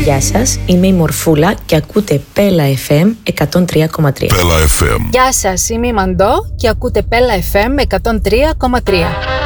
Γεια σας, είμαι η Μορφούλα και ακούτε Πέλα FM 103,3. Πέλα FM. Γεια σας, είμαι η Μαντώ και ακούτε Πέλα FM 103,3.